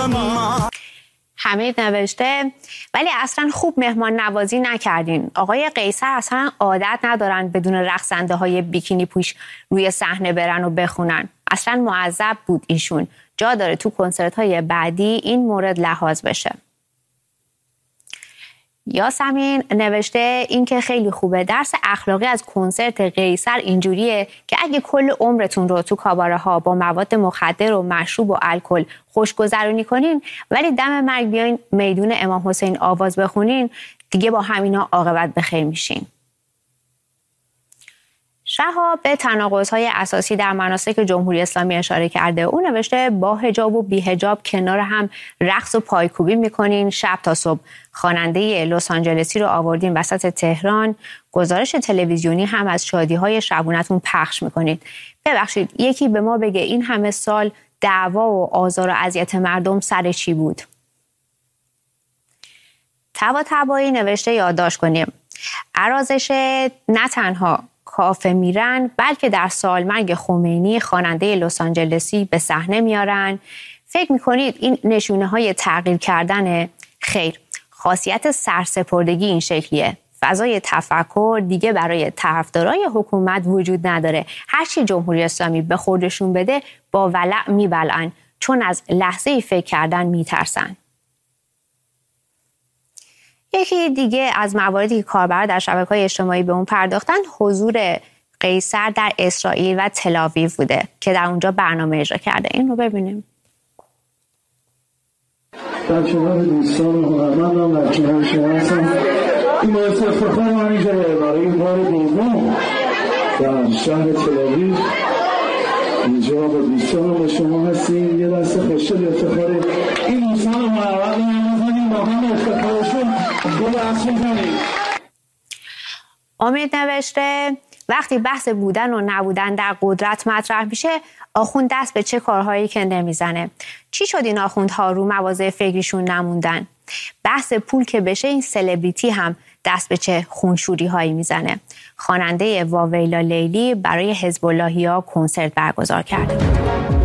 حمید نوشته ولی اصلا خوب مهمان نوازی نکردین. آقای قیصر اصلا عادت ندارن بدون رقصنده های بیکینی پوش روی صحنه برن و بخونن. اصلا معذب بود ایشون. جا داره تو کنسرت های بعدی این مورد لحاظ بشه. یاسمین نوشته این که خیلی خوبه. درس اخلاقی از کنسرت قیصر اینجوریه که اگه کل عمرتون رو تو کاباره ها با مواد مخدر و مشروب و الکل خوشگذرونی کنین ولی دم مرگ بیاین میدون امام حسین آواز بخونین دیگه با همینا عاقبت بخیر میشین. شهاب به تناقض‌های اساسی در مناسک جمهوری اسلامی اشاره کرده. او نوشته با حجاب و بی حجاب کنار هم رقص و پایکوبی میکنین شب تا صبح. خواننده لس آنجلسی رو آوردین وسط تهران. گزارش تلویزیونی هم از شادی‌های شبونتون پخش میکنید. ببخشید یکی به ما بگه این همه سال دعوا و آزار و اذیت مردم سر چی بود؟ طباطبایی نوشته یادداشت کنیم. ارازش نه تنها کافه میرن بلکه در سالمرگ خمینی خواننده لس آنجلسی به صحنه میارن. فکر میکنید این نشونه های تغییر کردن؟ خیر، خاصیت سرسپردگی این شکلیه. فضای تفکر دیگه برای طرفدارای حکومت وجود نداره. هرچی جمهوری اسلامی به خودشون بده با ولع میبلعن چون از لحظه فکر کردن میترسن. یکی دیگه از مواردی که کاربران در شبکه‌های اجتماعی به اون پرداختن حضور قیصر در اسرائیل و تل‌آویو بوده که در اونجا برنامه اجرا کرده. این رو ببینیم. در کنار دوستان هنرمندان در کنار شما هستم. این باعث افتخار من که برای بار دوم در شهر تل‌آویو اینجا با دوستان با شما هستیم. یه دست خوشحال افتخار این دوستان هنرمندان می‌کنیم با هم افتخارشون امید نوشته وقتی بحث بودن و نبودن در قدرت مطرح میشه آخوند دست به چه کارهایی که نمیزنه. چی شد این آخوندها رو مواضع فکریشون نموندن؟ بحث پول که بشه این سلبریتی هم دست به چه خونشوری هایی میزنه. خواننده واویلا لیلی برای حزب اللهیا کنسرت برگزار کرده.